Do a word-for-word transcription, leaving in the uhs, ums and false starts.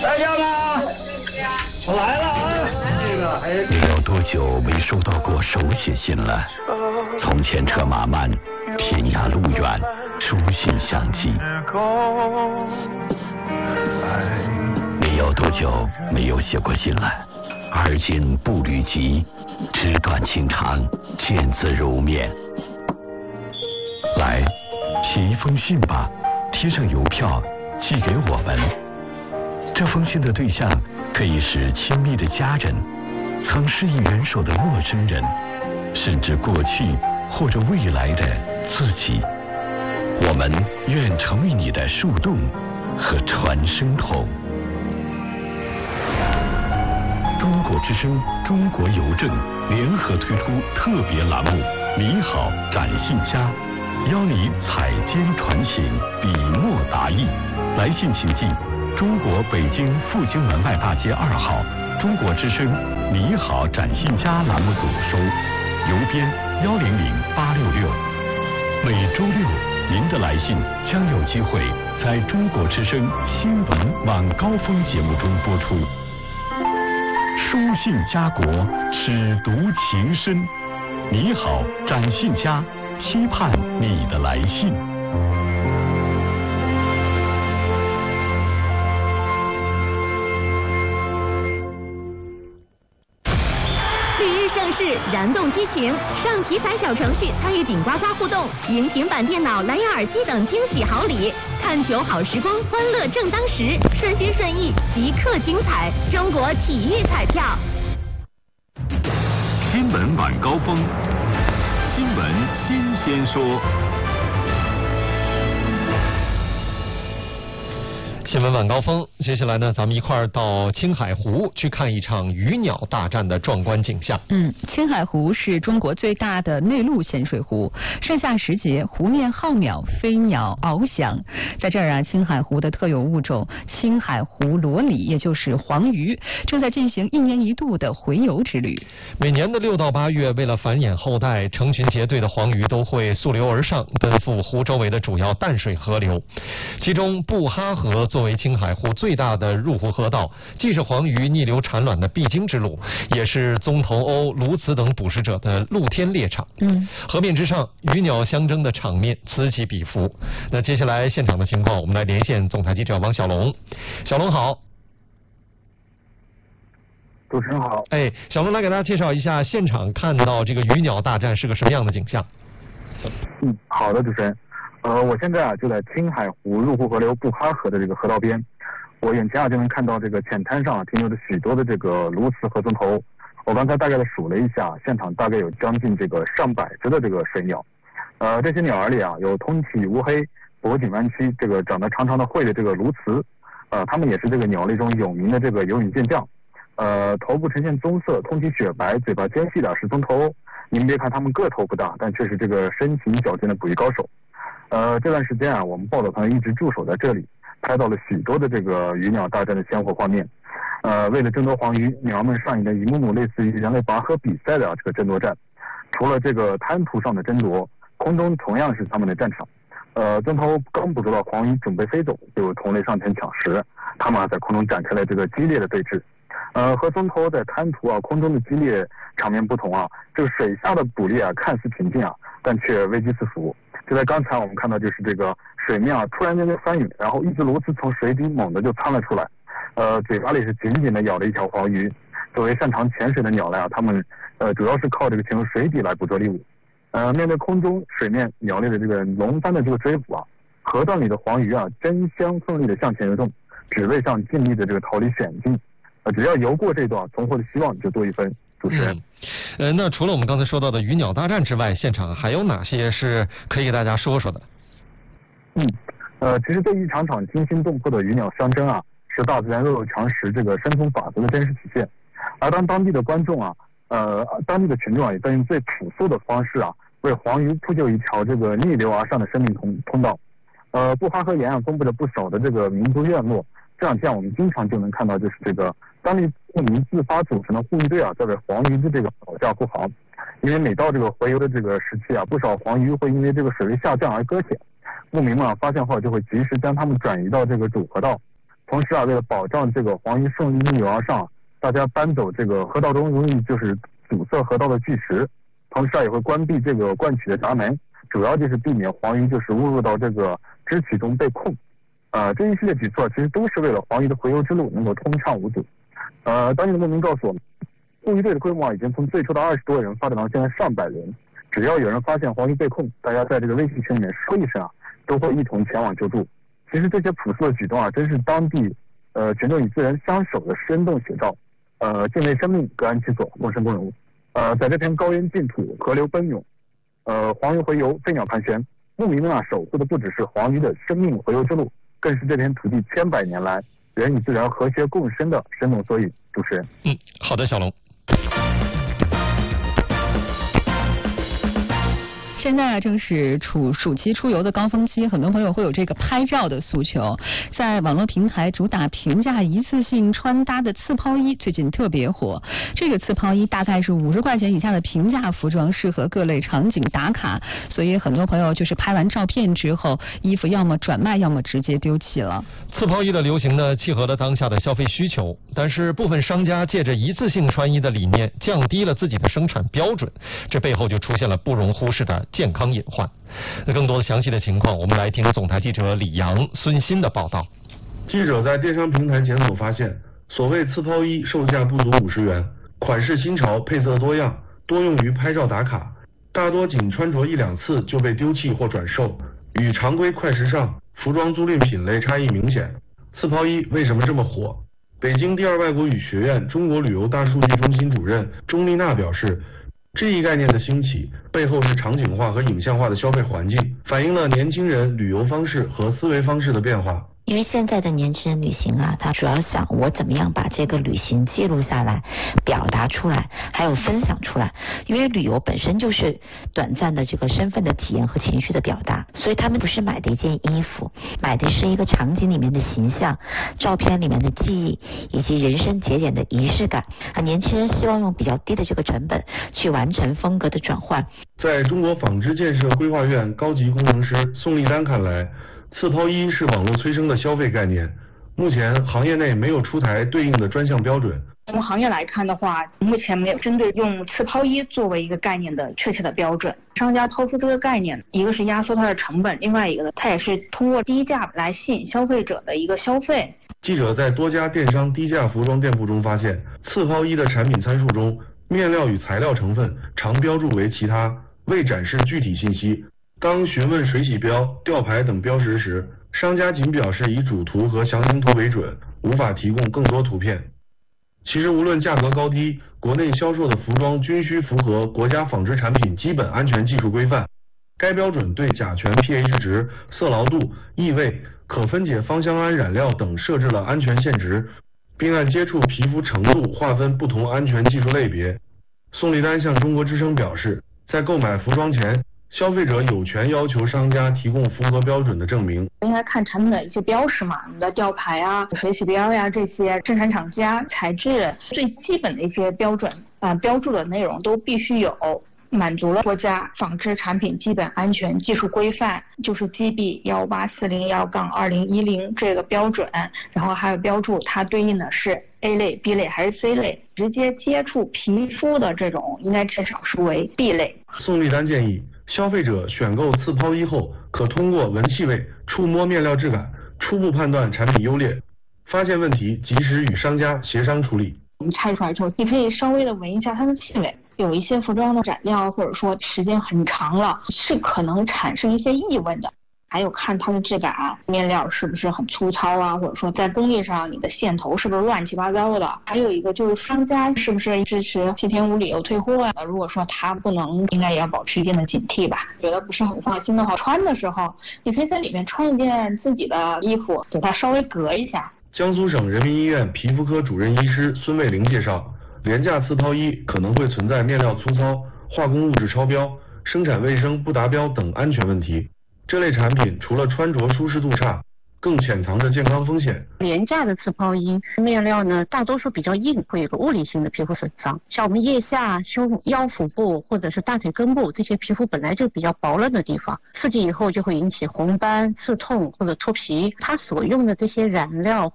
来样啊！我来了啊！这个还你有多久没收到过手写信了？从前车马慢，天涯路远，书信相寄。你有多久没有写过信了？而今步履急，纸短情长，见字如面。来，写一封信吧，贴上邮票寄给我们。这封信的对象可以是亲密的家人，曾施以援手的陌生人，甚至过去或者未来的自己。我们愿成为你的树洞和传声筒。中国之声、中国邮政联合推出特别栏目《你好，展信家》，邀你采笺传情，笔墨达意。来信请寄中国北京复兴门外大街二号中国之声《你好，展信家》栏目组收，邮编幺零零八六六。每周六，您的来信将有机会在中国之声新闻晚高峰节目中播出。书信家国，尺读情深。你好，展信家，期盼你的来信。 燃动激情，上体彩小程序参与顶呱呱互动，赢平板电脑、蓝牙耳机等惊喜好礼。看球好时光，欢乐正当时，顺心顺意，即刻精彩。中国体育彩票。 新闻晚高峰，新闻新鲜说。 新闻晚高峰，接下来呢，咱们一块儿到青海湖去看一场鱼鸟大战的壮观景象。 嗯，青海湖是中国最大的内陆咸水湖，盛夏时节，湖面浩渺，飞鸟翱翔。在这儿啊，青海湖的特有物种青海湖裸鲤，也就是黄鱼，正在进行一年一度的洄游之旅。 每年的六到八月，为了繁衍后代，成群结队的黄鱼都会溯流而上，奔赴湖周围的主要淡水河流。其中，布哈河作为青海湖最大的入湖河道，既是黄鱼逆流产卵的必经之路，也是棕头鸥、鸬鹚等捕食者的露天猎场。 嗯， 河面之上，鱼鸟相争的场面此起彼伏。那接下来现场的情况，我们来连线总台记者王小龙。小龙好。 主持人好。 哎，小龙来给大家介绍一下现场看到这个鱼鸟大战是个什么样的景象。 嗯，好的，主持人。呃，我现在啊就在青海湖入湖河流布哈河的这个河道边，我眼前啊就能看到这个浅滩上、啊、停留着许多的这个鸬鹚和棕头。我刚才大概的数了一下，现场大概有将近这个上百只的这个水鸟。呃，这些鸟儿里啊有通体乌黑、脖颈弯曲、这个长得长长的喙的这个鸬鹚，呃，它们也是这个鸟类中有名的这个游泳健将。呃，头部呈现棕色，通体雪白，嘴巴尖细的是棕头鸥。您别看它们个头不大，但却是这个身形矫健的捕鱼高手。呃，这段时间啊，我们报道团一直驻守在这里，拍到了许多的这个鱼鸟大战的鲜活画面。呃，为了争夺黄鱼，鸟儿们上演了一幕幕类似于人类拔河比赛的、啊、这个争夺战。除了这个滩涂上的争夺，空中同样是他们的战场。呃，棕头刚捕捉到黄鱼准备飞走，就有同类上前抢食，他们啊在空中展开了这个激烈的对峙。呃，和棕头在滩涂啊空中的激烈场面不同啊，这个水下的捕猎啊看似平静啊，但却危机四伏。就在刚才我们看到，就是这个水面啊突然间就翻涌，然后一只鸬鹚从水底猛地就窜了出来，呃，嘴巴里是紧紧的咬了一条黄鱼。作为擅长潜水的鸟类啊，它们呃主要是靠这个潜入水底来捕捉猎物。呃，面对空中水面鸟类的这个龙般的这个追捕啊，河段里的黄鱼啊争相奋力的向前游动，只为向尽力的这个逃离险境。呃，只要游过这段，存活的希望就多一分。主持人， 嗯，呃，那除了我们刚才说到的鱼鸟大战之外，现场还有哪些是可以给大家说说的？ 嗯，呃，其实这一场场惊心动魄的鱼鸟相争啊，是大自然弱肉强食这个生存法则的真实体现。而当当地的观众啊，呃，当地的群众啊，也在用最朴素的方式啊，为黄鱼铺就一条这个逆流而上的生命通通道。呃，布哈河沿岸公布了不少的这个民族院落。这两天我们经常就能看到，就是这个当地牧民自发组成的护渔队啊，在为黄鱼的这个保驾护航。因为每到这个洄游的这个时期啊，不少黄鱼会因为这个水位下降而搁浅，牧民们啊发现后就会及时将它们转移到这个主河道。 同时啊，为了保障这个黄鱼顺利游而上，大家搬走这个河道中容易就是阻塞河道的巨石，同时啊也会关闭这个灌取的闸门，主要就是避免黄鱼就是误入到这个支取中被困。呃，这一系列举措其实都是为了黄鱼的回游之路能够通畅无阻。呃，当地的牧民告诉我们，护渔队的规模已经从最初的二十多人发展到现在上百人。只要有人发现黄鱼被困，大家在这个微信群里面说一声啊，都会一同前往救助。其实这些朴素的举动啊，真是当地呃群众与自然相守的生动写照。呃，敬畏生命，各安其所，共生共荣。呃，在这片高原净土，河流奔涌，呃，黄鱼回游，飞鸟盘旋，牧民们啊守护的不只是黄鱼的生命回游之路，更是这片土地千百年来人与自然和谐共生的生动缩影。主持人， 嗯，好的，小龙。 现在正是暑暑期出游的高峰期，很多朋友会有这个拍照的诉求。在网络平台主打平价一次性穿搭的刺抛衣最近特别火。这个刺抛衣大概是五十块钱以下的平价服装，适合各类场景打卡，所以很多朋友就是拍完照片之后，衣服要么转卖，要么直接丢弃了。 刺抛衣的流行呢，契合了当下的消费需求，但是部分商家借着一次性穿衣的理念，降低了自己的生产标准，这背后就出现了不容忽视的健康隐患。那更多的详细的情况，我们来听总台记者李阳、孙鑫的报道。 记者在电商平台检索发现，所谓刺抛衣售价不足五十元，款式新潮，配色多样，多用于拍照打卡，大多仅穿着一两次就被丢弃或转售，与常规快时尚服装租赁品类差异明显。刺抛衣为什么这么火？北京第二外国语学院中国旅游大数据中心主任钟丽娜表示，这一概念的兴起背后是场景化和影像化的消费环境，反映了年轻人旅游方式和思维方式的变化。 因为现在的年轻人旅行啊，他主要想我怎么样把这个旅行记录下来，表达出来，还有分享出来。因为旅游本身就是短暂的这个身份的体验和情绪的表达，所以他们不是买的一件衣服，买的是一个场景里面的形象，照片里面的记忆，以及人生节点的仪式感。啊，年轻人希望用比较低的这个成本去完成风格的转换。 在中国纺织建设规划院高级工程师宋立丹看来，刺抛衣是网络催生的消费概念，目前行业内没有出台对应的专项标准。 从行业来看的话，目前没有针对用刺抛衣作为一个概念的确切的标准。商家抛出这个概念，一个是压缩它的成本，另外一个呢，它也是通过低价来吸引消费者的一个消费。 记者在多家电商低价服装店铺中发现，刺抛衣的产品参数中，面料与材料成分常标注为其他，未展示具体信息。当询问水洗标、吊牌等标识时，商家仅表示以主图和详情图为准，无法提供更多图片。其实无论价格高低，国内销售的服装均需符合国家纺织产品基本安全技术规范。该标准对甲醛 pH 值、色牢度、异味、可分解芳香胺染料等设置了安全限值，并按接触皮肤程度划分不同安全技术类别。宋立丹向中国之声表示，在购买服装前，消费者有权要求商家提供符合标准的证明。 应该看产品的一些标识嘛，你的吊牌啊、水洗标呀、啊、这些生产厂家、材质最基本的一些标准啊、呃、标注的内容都必须有，满足了国家纺织产品基本安全技术规范，就是 G B 一八四零一二零一零这个标准，然后还有标注它对应的是 A 类、B 类还是 C 类，直接接触皮肤的这种应该至少是为 B 类。 宋立丹建议，消费者选购刺抛衣后，可通过闻气味、触摸面料质感，初步判断产品优劣，发现问题及时与商家协商处理。 我们拆出来之后，你可以稍微的闻一下它的气味，有一些服装的染料或者说时间很长了，是可能产生一些异味的。还有看它的质感，面料是不是很粗糙啊，或者说在工艺上你的线头是不是乱七八糟的。还有一个就是商家是不是支持七天无理由退货啊，如果说他不能，应该也要保持一定的警惕吧。觉得不是很放心的话，穿的时候你可以在里面穿一件自己的衣服，给它稍微隔一下。 江苏省人民医院皮肤科主任医师孙卫玲介绍，廉价刺抛衣可能会存在面料粗糙、化工物质超标、生产卫生不达标等安全问题。这类产品除了穿着舒适度差，更潜藏着健康风险。 廉价的刺抛衣面料呢，大多数比较硬，会有个物理性的皮肤损伤。像我们腋下、胸腰腹部或者是大腿根部这些皮肤本来就比较薄嫩的地方，刺激以后就会引起红斑、刺痛或者脱皮。它所用的这些染料